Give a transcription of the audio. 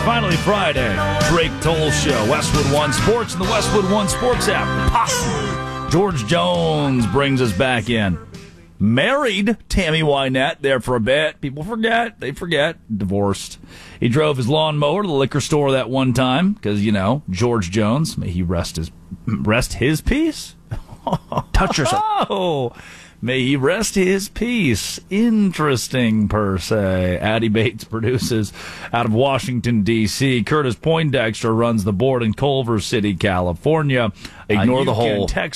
Finally Friday. Drake Toll Show. Westwood One Sports and the Westwood One Sports app. Posse. George Jones brings us back in. Married Tammy Wynette there for a bit. People forget. They forget. Divorced. He drove his lawnmower to the liquor store that one time because, George Jones, may he rest his peace? Touch yourself. Oh, may he rest his peace. Interesting, per se. Addie Bates produces out of Washington, D.C. Curtis Poindexter runs the board in Culver City, California. Ignore the You can hole. text